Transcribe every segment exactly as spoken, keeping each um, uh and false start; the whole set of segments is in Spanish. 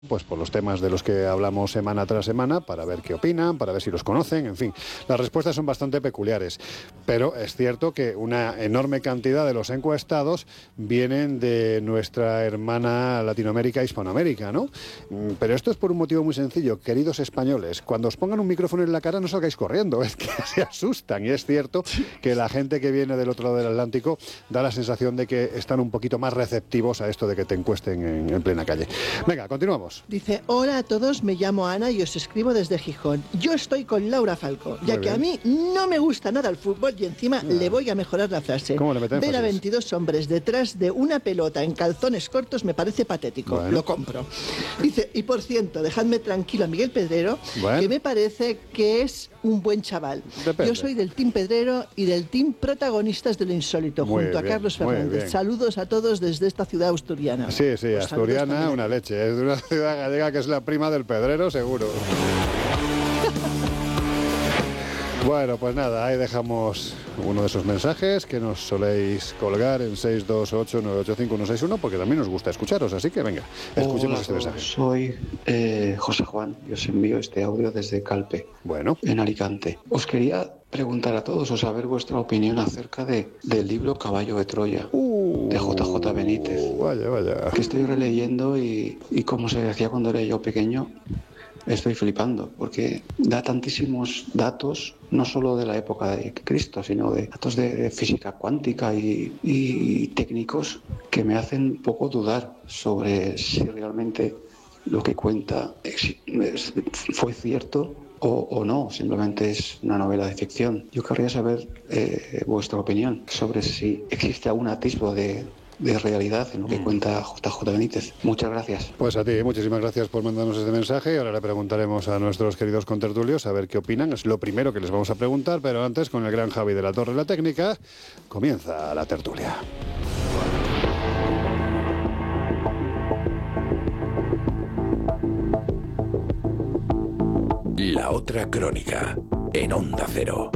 pues por los temas de los que hablamos semana tras semana, para ver qué opinan, para ver si los conocen, en fin. Las respuestas son bastante peculiares, pero es cierto que una enorme cantidad de los encuestados vienen de nuestra hermana Latinoamérica, Hispanoamérica, ¿no? Pero esto es por un motivo muy sencillo. Queridos españoles, cuando os pongan un micrófono en la cara no salgáis corriendo, es que se asustan. Y es cierto que la gente que viene del otro lado del Atlántico da la sensación de que están un poquito más receptivos a esto de que te encuesten en, en plena calle. Venga, continuamos. Dice, hola a todos, me llamo Ana y os escribo desde Gijón. Yo estoy con Laura Falco, ya que a mí no me gusta nada el fútbol y encima no. le voy a mejorar la frase. ¿Cómo le meten Ver a énfasis? veintidós hombres detrás de una pelota en calzones cortos me parece patético. Bueno. Lo compro. Dice, y por cierto, dejadme tranquilo a Miguel Pedrero, bueno. que me parece que es un buen chaval. Depende. Yo soy del team Pedrero y del team protagonistas de lo insólito, muy junto bien, a Carlos Fernández. Saludos a todos desde esta ciudad asturiana. Sí, sí, pues asturiana, una leche. Es de una ciudad gallega que es la prima del Pedrero, seguro. Bueno, pues nada, ahí dejamos uno de esos mensajes que nos soléis colgar en seis dos ocho nueve ocho cinco uno seis uno, porque también nos gusta escucharos, así que venga, escuchemos Hola, este mensaje. Soy eh, José Juan y os envío este audio desde Calpe, bueno. en Alicante. Os quería preguntar a todos o saber vuestra opinión acerca de, del libro Caballo de Troya, uh, de J J Benítez. Vaya, vaya. Que estoy releyendo y, y como se decía cuando era yo pequeño, estoy flipando, porque da tantísimos datos, no solo de la época de Cristo, sino de datos de, de física cuántica y, y técnicos que me hacen un poco dudar sobre si realmente lo que cuenta es, es, fue cierto o, o no, simplemente es una novela de ficción. Yo querría saber eh, vuestra opinión sobre si existe algún atisbo de... de realidad en lo que cuenta J J Benítez. Muchas gracias. Pues a ti, muchísimas gracias por mandarnos este mensaje. Ahora le preguntaremos a nuestros queridos contertulios a ver qué opinan. Es lo primero que les vamos a preguntar, pero antes, con el gran Javi de la Torre la Técnica, comienza la tertulia. La otra crónica, en Onda Cero.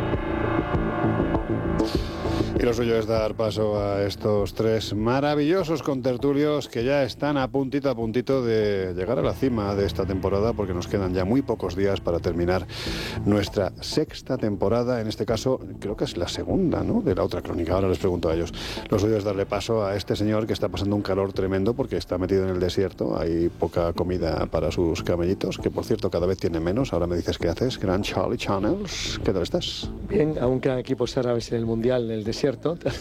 Y lo suyo es dar paso a estos tres maravillosos contertulios que ya están a puntito a puntito de llegar a la cima de esta temporada, porque nos quedan ya muy pocos días para terminar nuestra sexta temporada. En este caso, creo que es la segunda, ¿no?, de la otra crónica. Ahora les pregunto a ellos. Lo suyo es darle paso a este señor que está pasando un calor tremendo porque está metido en el desierto. Hay poca comida para sus camellitos, que por cierto cada vez tiene menos. Ahora me dices qué haces. Gran Charlie Channels, ¿qué tal estás? Bien, aún quedan equipos árabes en el Mundial, en el desierto.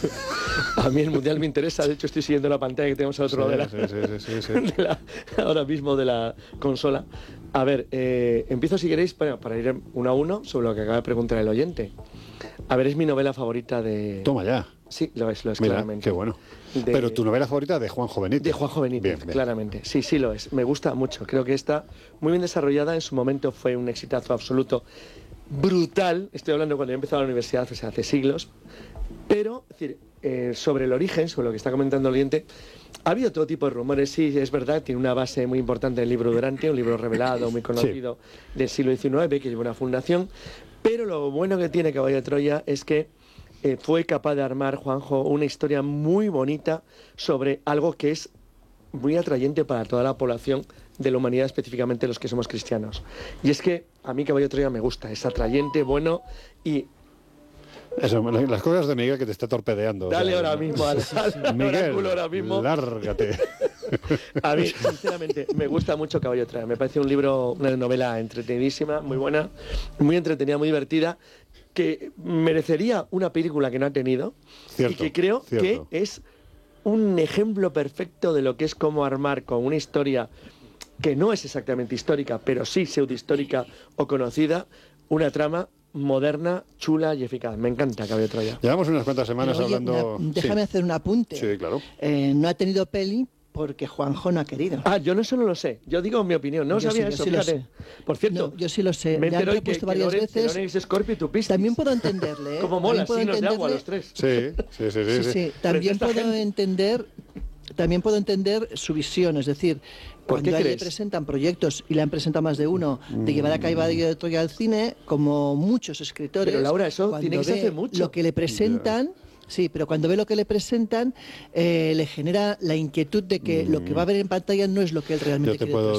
A mí el Mundial me interesa, de hecho estoy siguiendo la pantalla que tenemos al otro sí, lado de la, sí, sí, sí, sí. de la, ahora mismo de la consola. A ver, eh, empiezo si queréis para, para ir uno a uno sobre lo que acaba de preguntar el oyente. A ver, es mi novela favorita de... Toma ya. Sí, lo es, lo es. Mira, claramente. Qué bueno. De... Pero tu novela favorita de Juanjo Benítez. De Juanjo Benítez, bien, bien. Claramente. Sí, sí lo es. Me gusta mucho. Creo que está muy bien desarrollada. En su momento fue un exitazo absoluto. Brutal. Estoy hablando cuando yo empezaba la universidad, o sea, hace siglos. Pero, es decir, eh, sobre el origen, sobre lo que está comentando el oyente, ha habido todo tipo de rumores. Sí, es verdad, tiene una base muy importante en el libro Durante, un libro revelado, muy conocido, sí, del siglo diecinueve, que lleva una fundación. Pero lo bueno que tiene Caballo de Troya es que eh, fue capaz de armar, Juanjo, una historia muy bonita sobre algo que es muy atrayente para toda la población de la humanidad, específicamente los que somos cristianos. Y es que a mí Caballo de Troya me gusta, es atrayente, bueno y... Eso, las cosas de Miguel que te está torpedeando. Dale, o sea, ahora mismo, al, al Miguel, ahora mismo. Lárgate. A mí, sinceramente, me gusta mucho Caballo de Troya. Me parece un libro, una novela entretenidísima, muy buena, muy entretenida, muy divertida, que merecería una película que no ha tenido. Cierto, y que creo cierto. que es un ejemplo perfecto de lo que es cómo armar con una historia que no es exactamente histórica, pero sí pseudohistórica o conocida, una trama moderna, chula y eficaz. Me encanta Caballo de Troya. Llevamos unas cuantas semanas Pero, oye, hablando... Una, déjame sí. hacer un apunte. Sí, claro. Eh, no ha tenido peli porque Juanjo no ha querido. Ah, yo no eso no lo sé. Yo digo mi opinión. No yo sabía sí, eso, sí fíjate. Por cierto... No, yo sí lo sé. Me ya lo he que, puesto que varias Lorenz, veces. Que es Scorpio y tú Piscis. También puedo entenderle, ¿eh? Como mola, signos de agua los tres. Sí, sí, sí. sí, sí, sí. sí. También puedo gente. entender... También puedo entender su visión, es decir, cuando a él le presentan proyectos, y le han presentado más de uno, mm. de llevar a Caballo de Troya al cine, como muchos escritores, pero Laura, eso tiene que ser hace mucho. Lo que le presentan... Sí, pero cuando ve lo que le presentan, eh, le genera la inquietud de que mm. lo que va a ver en pantalla no es lo que él realmente Yo te quiere puedo